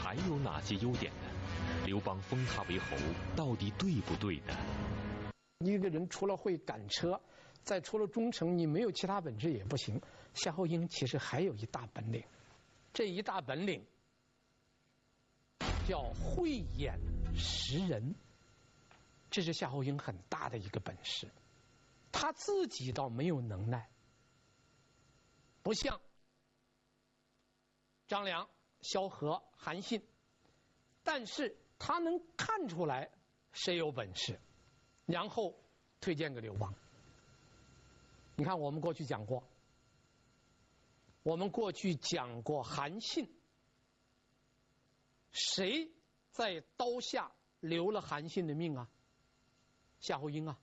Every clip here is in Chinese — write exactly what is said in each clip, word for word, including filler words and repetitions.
还有哪些优点呢？刘邦封他为侯，到底对不对呢？ 一个人除了会赶车，再除了忠诚，你没有其他本事也不行。夏侯婴其实还有一大本领，这一大本领叫慧眼识人，这是夏侯婴很大的一个本事。他自己倒没有能耐，不像张良、萧何、韩信，但是他能看出来谁有本事，然后推荐给刘邦。你看我们过去讲过，我们过去讲过韩信，谁在刀下留了韩信的命啊？夏侯婴啊。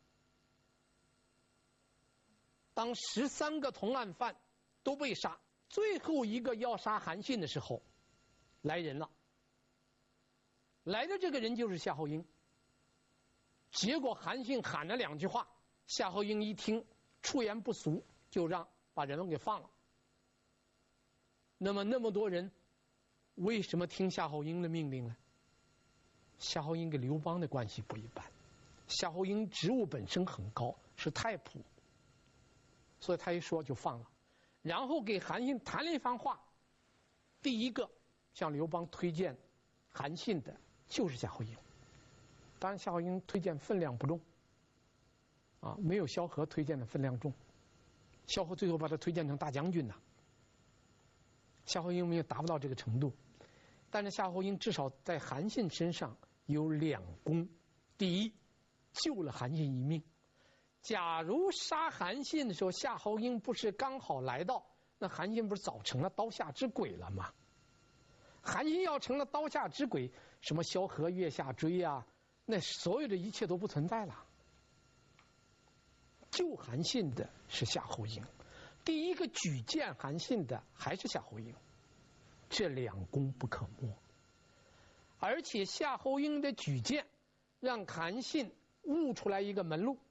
当十三个同案犯都被杀，最后一个要杀韩信的时候，来人了。来的这个人就是夏侯婴。结果韩信喊了两句话，夏侯婴一听出言不俗，就让把人们给放了。那么那么多人为什么听夏侯婴的命令呢？夏侯婴跟刘邦的关系不一般，夏侯婴职务本身很高，是太仆，所以他一说就放了。然后给韩信谈了一番话，第一个向刘邦推荐韩信的就是夏侯婴。当然夏侯婴推荐分量不重啊，没有萧何推荐的分量重。萧何最后把他推荐成大将军呐，夏侯婴没有达不到这个程度，但是夏侯婴至少在韩信身上有两功。第一，救了韩信一命。假如杀韩信的时候夏侯婴不是刚好来到，那韩信不是早成了刀下之鬼了吗？韩信要成了刀下之鬼，什么萧何月下追啊，那所有的一切都不存在了。救韩信的是夏侯婴，第一个举荐韩信的还是夏侯婴，这两功不可没。而且夏侯婴的举荐让韩信悟出来一个门路，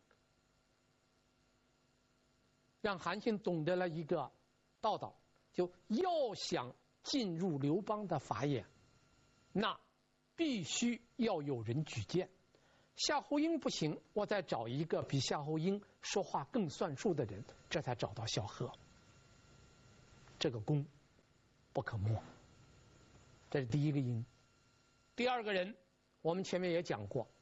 让韩信懂得了一个道道，就要想进入刘邦的法眼，那必须要有人举荐。夏侯婴不行，我再找一个比夏侯婴说话更算数的人，这才找到萧何。这个功不可没，这是第一个因。第二个人，我们前面也讲过，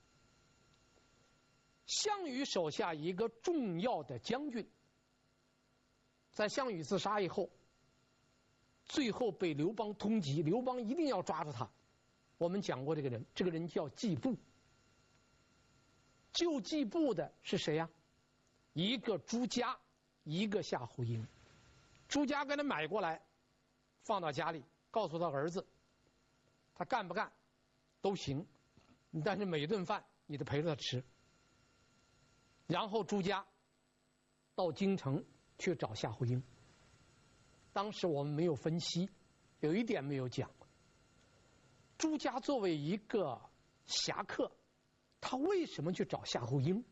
项羽手下一个重要的将军，在项羽自杀以后，最后被刘邦通缉，刘邦一定要抓住他。我们讲过这个人，这个人叫季布。救季布的是谁呀、啊？一个朱家，一个夏侯婴。朱家给他买过来，放到家里，告诉他儿子，他干不干都行，但是每顿饭你得陪着他吃。然后朱家到京城去找夏侯婴。当时我们没有分析，有一点没有讲，朱家作为一个侠客，他为什么去找夏侯婴？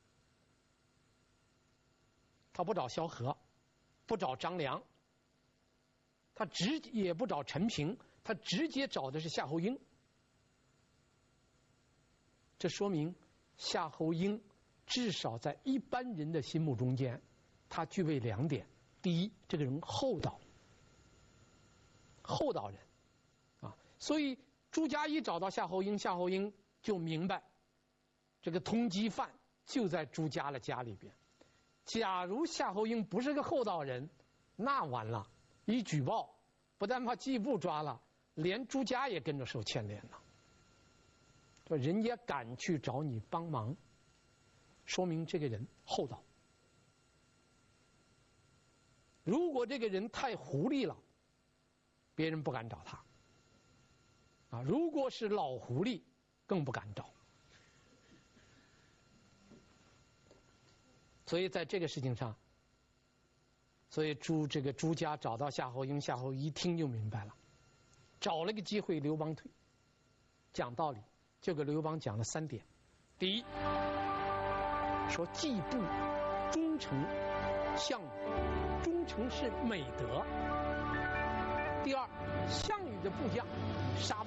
他不找萧何，不找张良，他直也不找陈平，他直接找的是夏侯婴。这说明夏侯婴至少在一般人的心目中间，他具备两点：第一，这个人厚道，厚道人啊，所以朱家一找到夏侯婴，夏侯婴就明白这个通缉犯就在朱家的家里边。假如夏侯婴不是个厚道人，那完了，一举报不但把季布抓了，连朱家也跟着受牵连了。人家敢去找你帮忙，说明这个人厚道。如果这个人太狐狸了，别人不敢找他啊。如果是老狐狸，更不敢找。所以在这个事情上，所以朱这个朱家找到夏侯婴，夏侯一听就明白了，找了个机会刘邦退，讲道理，就给刘邦讲了三点：第一，说季布忠诚项羽，忠诚是美德；第二，项羽的部将杀